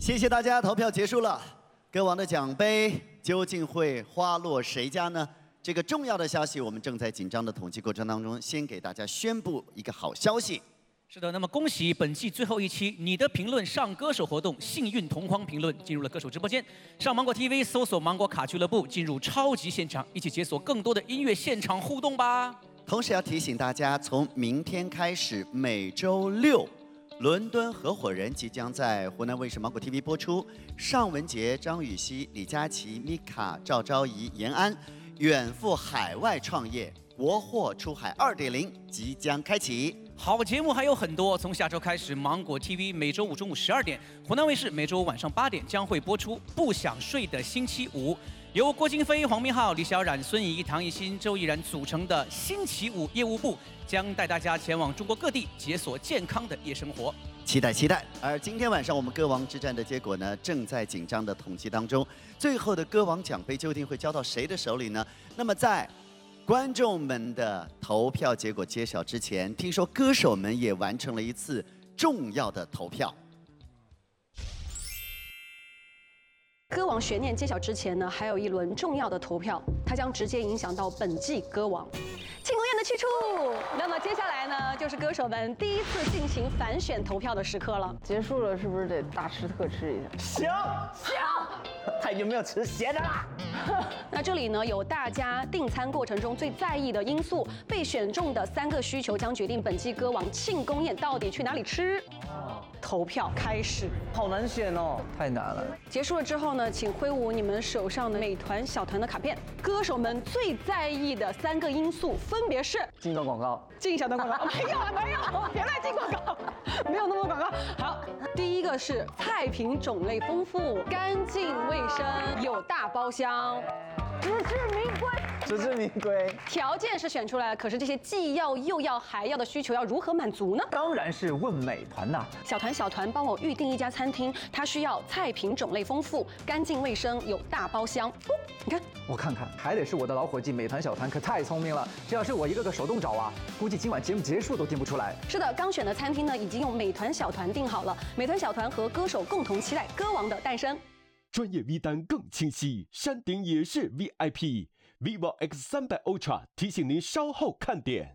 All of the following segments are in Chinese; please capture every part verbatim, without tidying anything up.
谢谢大家，投票结束了。歌王的奖杯究竟会花落谁家呢？这个重要的消息，我们正在紧张的统计过程当中，先给大家宣布一个好消息。 是的，那么恭喜本季最后一期你的评论上歌手活动幸运同框评论进入了歌手直播间，上芒果 T V 搜索芒果卡俱乐部，进入超级现场，一起解锁更多的音乐现场互动吧。 同时要提醒大家，从明天开始，每周六。 伦敦合伙人即将在湖南卫视芒果 T V 播出，尚雯婕、张雨绮、李佳琦、米卡、赵昭仪、延安远赴海外创业，国货出海 二点零 即将开启。 好节目还有很多，从下周开始，芒果 T V 每周五中午十二点，湖南卫视每周五晚上八点将会播出《不想睡的星期五》。 由郭京飞、黄明昊、李小冉、孙怡、唐艺昕、周逸然组成的星期五业务部，将带大家前往中国各地解锁健康的夜生活。 期待期待！而今天晚上我们歌王之战的结果呢，正在紧张的统计当中。最后的歌王奖杯究竟会交到谁的手里呢？那么在观众们的投票结果揭晓之前，听说歌手们也完成了一次重要的投票。 歌王悬念揭晓之前呢，还有一轮重要的投票，它将直接影响到本季歌王。庆功宴的去处，那么接下来呢，就是歌手们第一次进行反选投票的时刻了。 结束了，是不是得大吃特吃一下？ 行行，太久没有吃咸的啦。 那这里呢，有大家订餐过程中最在意的因素，被选中的三个需求将决定本季歌王庆功宴到底去哪里吃。投票开始， 好难选哦， 太难了。 结束了之后呢，请挥舞你们手上的美团小团的卡片。歌手们最在意的三个因素分别是： 进段广告， 进小段广告，没有啊，没有，别来进广告，没有那么多广告。好，第一个是菜品种类丰富、干净卫生、有大包厢。 实至名归， 实至名归。 条件是选出来了，可是这些既要又要还要的需求要如何满足呢？ 当然是问美团呐。 小团小团，帮我预定一家餐厅，它需要菜品种类丰富、干净卫生、有大包厢。哦，你看， 我看看，还得是我的老伙计美团小团，可太聪明了。这要是我一个个手动找啊，估计今晚节目结束都订不出来。 是的，刚选的餐厅呢，已经用美团小团订好了。美团小团和歌手共同期待歌王的诞生。 专业 V 单更清晰，山顶也是 V I P。vivo X 三百 Ultra 提醒您稍后看点。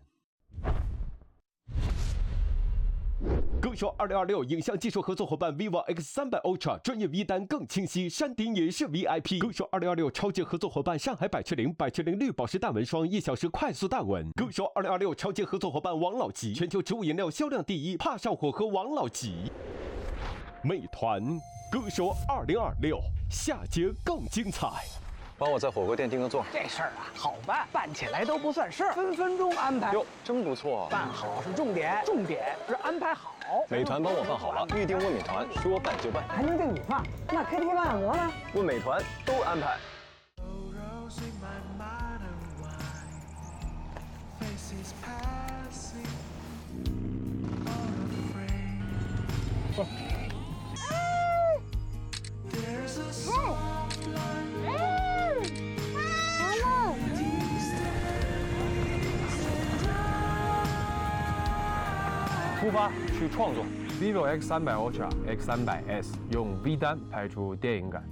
歌手二零二六影像技术合作伙伴 vivo X 三百 Ultra 专业 V 单更清晰，山顶也是 V I P。歌手二零二六超级合作伙伴上海百雀羚，百雀羚绿宝石淡纹霜，一小时快速淡纹。歌手二零二六超级合作伙伴王老吉，全球植物颜料销量第一，帕少火和王老吉。美团。 歌手二零二六，下节更精彩。 帮我在火锅店订个座。 这事儿啊，好办，办起来都不算事儿，分分钟安排。 哟，真不错。 办好是重点，重点是安排好。 美团帮我办好了，预定问美团，说办就办。 还能订你放？那 K T V 保养膜呢？ 问美团都安排。 出发去创作 vivo X 三百 Ultra、X 三百 S 用 V 单拍出电影感。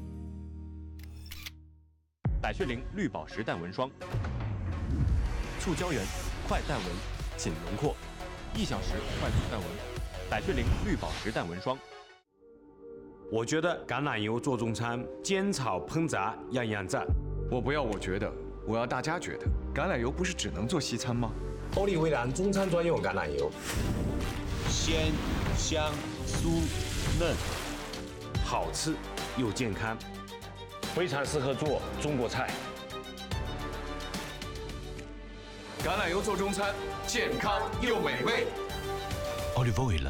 百雀羚绿宝石淡纹霜，促胶原，快淡纹，紧轮廓，一小时快速淡纹。百雀羚绿宝石淡纹霜。 我觉得橄榄油做中餐，煎炒烹炸样样赞。 我不要我觉得，我要大家觉得。橄榄油不是只能做西餐吗？ 欧丽威兰中餐专用橄榄油。 鲜、香、酥、嫩，好吃又健康，非常适合做中国菜。 橄榄油做中餐，健康又美味。 Olive oil。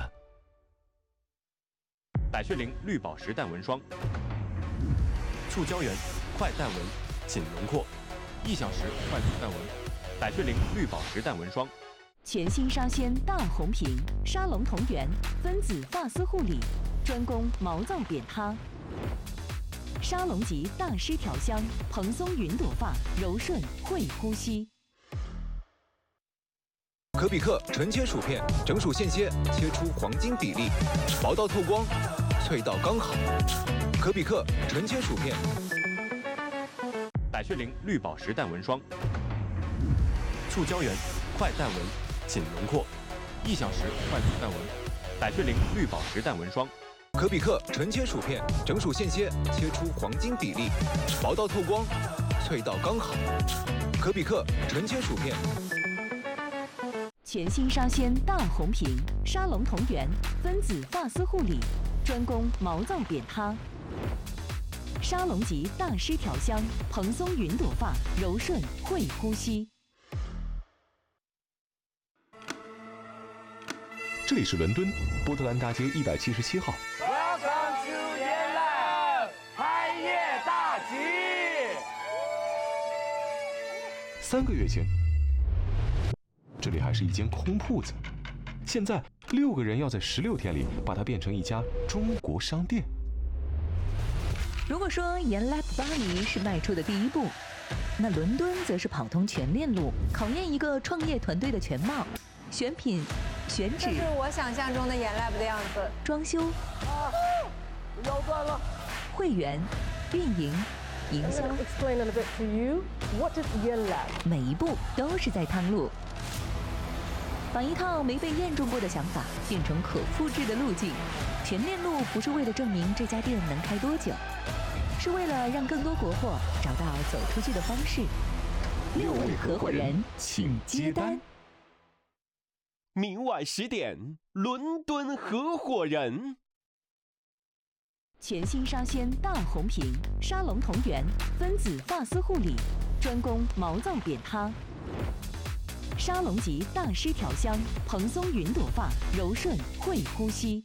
百雀羚绿宝石淡纹霜，促胶原，快淡纹，紧轮廓，一小时快速淡纹。百雀羚绿宝石淡纹霜。 全新沙宣大红瓶，沙龙同源分子发丝护理，专攻毛躁扁塌。沙龙级大师调香，蓬松云朵发，柔顺会呼吸。 可比克纯切薯片，整薯现切，切出黄金比例，薄到透光， 脆到刚好。可比克纯切薯片。 百雀羚绿宝石淡纹霜，促胶原，快淡纹，紧轮廓，一小时快速淡纹。百雀羚绿宝石淡纹霜。 可比克纯切薯片，整薯现切，切出黄金比例，薄到透光，脆到刚好。可比克纯切薯片。 全新沙宣大红瓶沙龙同源分子发丝护理，专攻毛躁扁塌。沙龙级大师调香，蓬松云朵发，柔顺会呼吸。 这里是伦敦波特兰大街一百七十七号。 Welcome to YesLab， 开业大吉！ 三个月前，这里还是一间空铺子，现在六个人要在十六天里把它变成一家中国商店。 如果说YesLab巴黎是迈出的第一步，那伦敦则是跑通全链路，考验一个创业团队的全貌。选品、选址， 这是我想象中的YesLab的样子。 装修， 啊，腰断了。 会员、运营、营销。 Explain a little bit to you. What is YesLab? 每一步都是在趟路，把一套没被验证过的想法变成可复制的路径。全链路不是为了证明这家店能开多久，是为了让更多国货找到走出去的方式。六位合伙人，请接单。 明晚十点，伦敦合伙人。 全新沙宣大红瓶沙龙同源分子发丝护理，专攻毛躁扁塌。沙龙级大师调香，蓬松云朵发，柔顺会呼吸。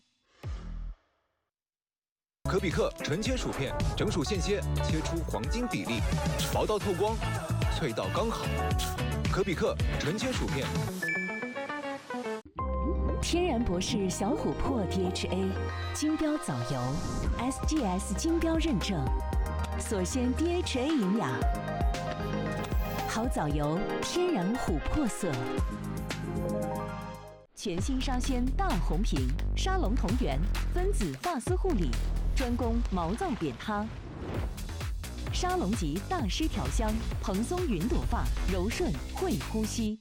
可比克纯切薯片，整薯现切，切出黄金比例，薄到透光，脆到刚好。可比克纯切薯片。 天然博士小琥珀 D H A 金标藻油 ，S G S 金标认证，所鲜 D H A 营养，好藻油，天然琥珀色。全新沙宣大红瓶沙龙同源分子发丝护理，专攻毛躁扁塌。沙龙级大师调香，蓬松云朵发，柔顺会呼吸。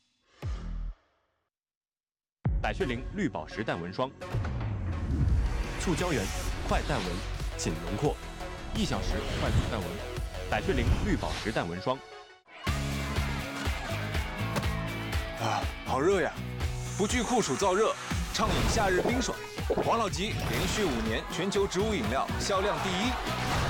百雀羚绿宝石淡纹霜，促胶原，快淡纹，紧轮廓，一小时快速淡纹。百雀羚绿宝石淡纹霜。 啊，好热呀！不惧酷暑燥热，畅饮夏日冰爽。王老吉连续五年全球植物饮料销量第一。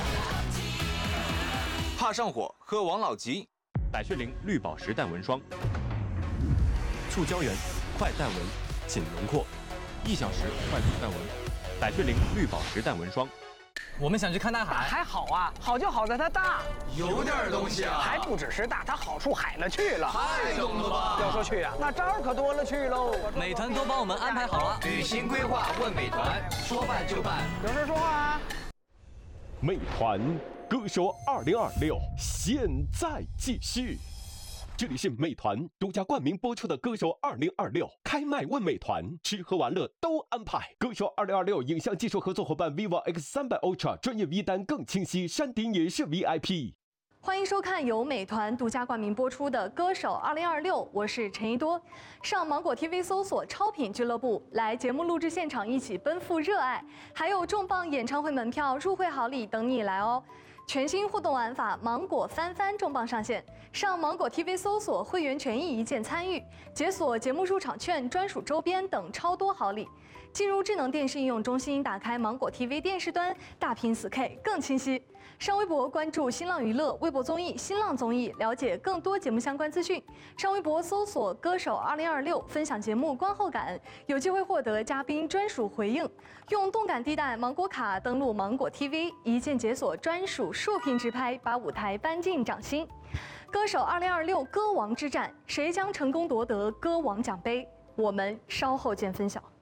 怕上火，喝王老吉。 百雀羚绿宝石淡纹霜，促胶原，快淡纹，紧轮廓，一小时快速淡纹。百雀羚绿宝石淡纹霜。 我们想去看大海， 还好啊，好就好在它大， 有点东西啊， 还不只是大，它好处海了去了， 太懂了吧？ 要说去啊，那招儿可多了去喽。 美团都帮我们安排好了， 旅行规划问美团，说办就办，有事说话啊。 美团歌手二零二六现在继续。这里是美团独家冠名播出的《歌手二零二六》，开麦问美团，吃喝玩乐都安排。歌手二零二六影像技术合作伙伴 vivo X 三百 Ultra， 专业 V 单更清晰，山顶也是 V I P。 欢迎收看由美团独家冠名播出的《歌手二零二六》，我是陈一多。上芒果 T V 搜索“超品俱乐部”，来节目录制现场一起奔赴热爱，还有重磅演唱会门票、入会好礼等你来哦！全新互动玩法“芒果翻翻”重磅上线，上芒果 T V 搜索会员权益一键参与，解锁节目入场券、专属周边等超多好礼。进入智能电视应用中心，打开芒果 T V 电视端，大屏 四K 更清晰。上微博关注新浪娱乐、微博综艺、新浪综艺，了解更多节目相关资讯。上微博搜索“歌手二零二六”，分享节目观后感，有机会获得嘉宾专属回应。用动感地带芒果卡登录芒果 T V， 一键解锁专属竖屏直拍，把舞台搬进掌心。歌手二零二六歌王之战，谁将成功夺得歌王奖杯？我们稍后见分晓。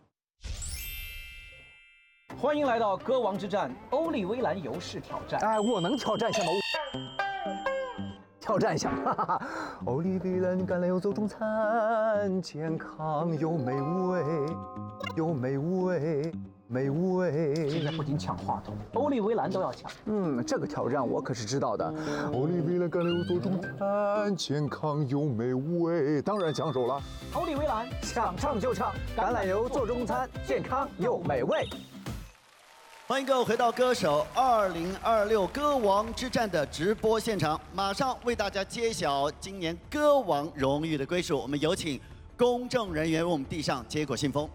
欢迎来到歌王之战，欧丽薇兰游试挑战。 哎，我能挑战一下吗？挑战一下，哈哈哈！欧丽薇兰橄榄油做中餐，健康又美味，又美味。 美味。 现在不仅抢话筒，欧丽维兰都要抢。 嗯，这个挑战我可是知道的。欧丽维兰橄榄油做中餐，健康又美味，当然抢手了。 欧丽维兰，想唱就唱，橄榄油做中餐，健康又美味。 欢迎各位回到歌手二零二六歌王之战的直播现场，马上为大家揭晓今年歌王荣誉的归属。我们有请公证人员为我们递上结果信封。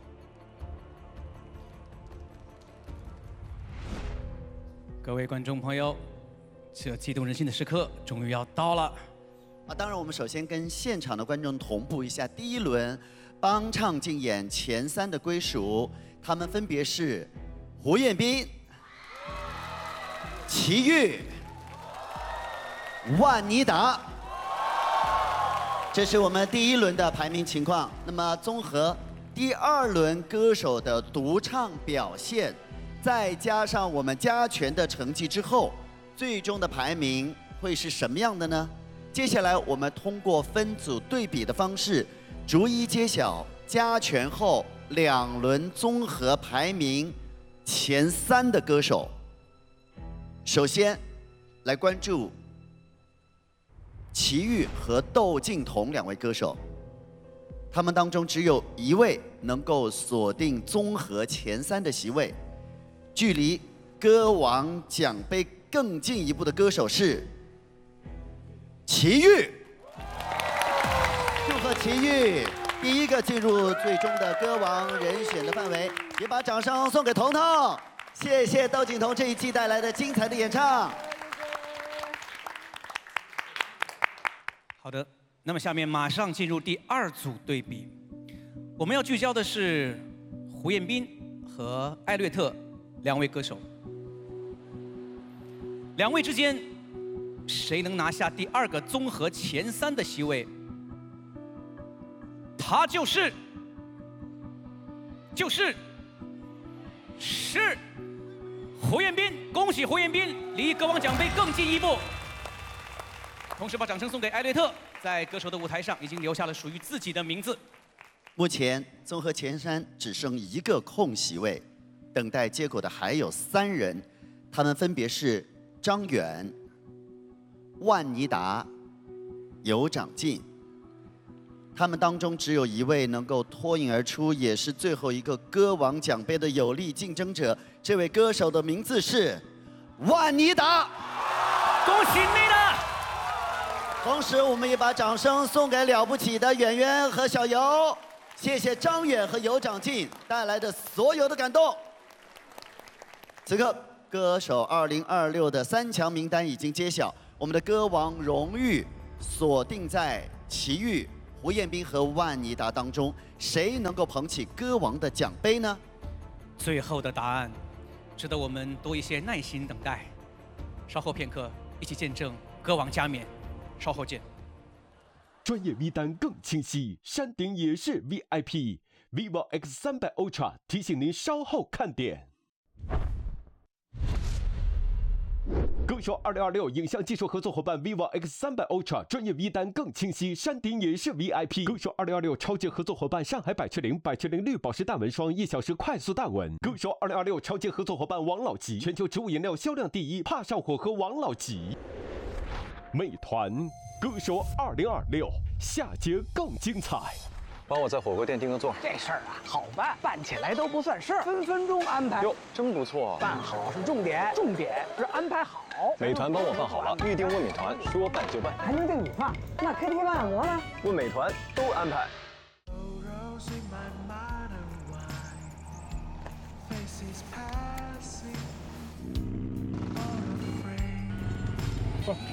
各位观众朋友，这激动人心的时刻终于要到了。 啊，当然，我们首先跟现场的观众同步一下第一轮帮唱竞演前三的归属，他们分别是胡彦斌、齐豫、万妮达。这是我们第一轮的排名情况。那么，综合第二轮歌手的独唱表现，再加上我们加权的成绩之后，最终的排名会是什么样的呢？接下来我们通过分组对比的方式，逐一揭晓加权后两轮综合排名前三的歌手。首先，来关注齐豫和窦靖童两位歌手，他们当中只有一位能够锁定综合前三的席位。距离歌王奖杯更进一步的歌手是齐豫。祝贺齐豫，第一个进入最终的歌王人选的范围，也把掌声送给彤彤。谢谢窦靖童这一季带来的精彩的演唱。 好的，那么下面马上进入第二组对比，我们要聚焦的是胡彦斌和艾略特两位歌手。两位之间，谁能拿下第二个综合前三的席位？他就是，就是是胡彦斌。恭喜胡彦斌离歌王奖杯更进一步。同时把掌声送给艾略特，在歌手的舞台上已经留下了属于自己的名字。 目前综合前三只剩一个空席位，等待结果的还有三人，他们分别是张远、万妮达、尤长靖。他们当中只有一位能够脱颖而出，也是最后一个歌王奖杯的有力竞争者。这位歌手的名字是万妮达， 恭喜你了！ 同时，我们也把掌声送给了不起的演员和小尤。谢谢张远和尤长靖带来的所有的感动。此刻，歌手二零二六的三强名单已经揭晓，我们的歌王荣誉锁定在齐豫、胡彦斌和万妮达当中，谁能够捧起歌王的奖杯呢？ 最后的答案，值得我们多一些耐心等待。稍后片刻，一起见证歌王加冕。稍后见。 专业 V 单更清晰，山顶也是 V I P。vivo X 三百 Ultra 提醒您稍后看点。歌手二零二六影像技术合作伙伴 vivo X 三百 Ultra 专业 V 单更清晰，山顶也是 V I P。歌手二零二六超级合作伙伴上海百雀羚，百雀羚绿宝石淡纹霜，一小时快速淡纹。歌手二零二六超级合作伙伴王老吉，全球植物饮料销量第一，怕上火和王老吉。美团歌手二零二六下节更精彩。 帮我在火锅店订个座。 这事儿啊，好办，办起来都不算事儿，分分钟安排。 哟，真不错。 办好是重点，重点是安排好。 美团帮我办好了，预定问美团，说办就办。 还能订米饭？那 K T V 按摩呢？ 问美团都安排。 走。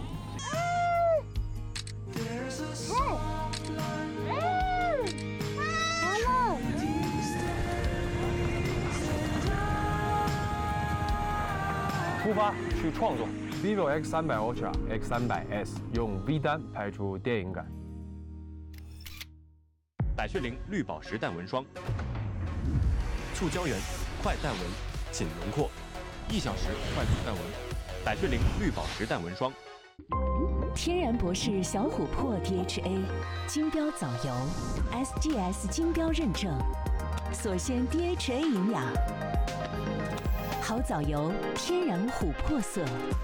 出发去创作。vivo X 三百 Ultra、X 三百 S 用 V 单拍出电影感。 百雀羚绿宝石淡纹霜，促胶原，快淡纹，紧轮廓，一小时快速淡纹。百雀羚绿宝石淡纹霜。 天然博士小琥珀 D H A 金标藻油 ，S G S 金标认证， 锁鲜 D H A 营养。好藻油，天然琥珀色。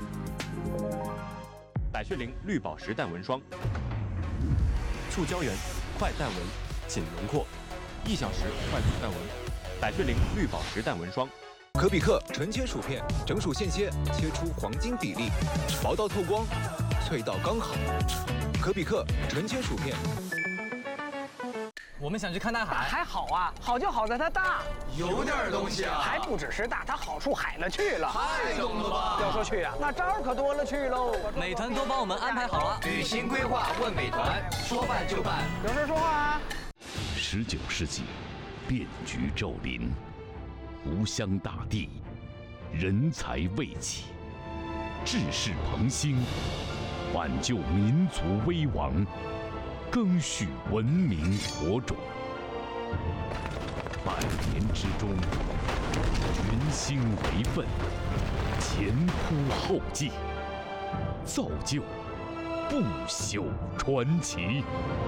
百雀羚绿宝石淡纹霜，促胶原，快淡纹，紧轮廓，一小时快速淡纹。百雀羚绿宝石淡纹霜。 可比克纯切薯片，整薯现切，切出黄金比例，薄到透光，脆到刚好。可比克纯切薯片。 我们想去看大海， 还好啊，好就好在它大， 有点东西啊， 还不只是大，它好处海了去了， 太懂了吧？ 要说去啊，那招可多了去喽。 美团都帮我们安排好了， 旅行规划问美团，说办就办。 有事说话啊。 十九世纪，变局骤临，湖湘大地，人才未起，志士鹏兴，挽救民族危亡。更续文明火种，百年之中，群星为奋，前仆后继，造就不朽传奇。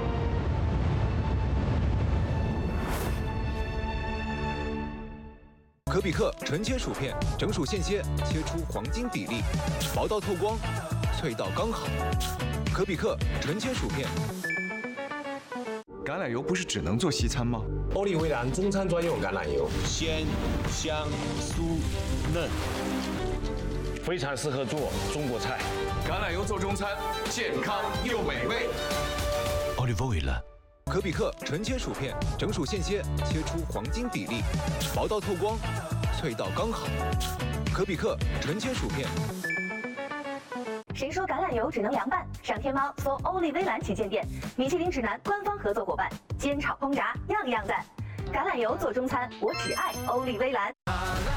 可比克纯切薯片，整薯现切，切出黄金比例，薄到透光，脆到刚好。可比克纯切薯片。 橄榄油不是只能做西餐吗？ 欧丽薇兰中餐专用橄榄油，鲜、香、酥、嫩，非常适合做中国菜。 橄榄油做中餐，健康又美味。 奥利维兰。 可比克纯切薯片，整薯现切，切出黄金比例，薄到透光，脆到刚好。可比克纯切薯片。 谁说橄榄油只能凉拌？上天猫搜欧丽薇兰旗舰店，米其林指南官方合作伙伴，煎炒烹炸样样赞。橄榄油做中餐，我只爱欧丽薇兰。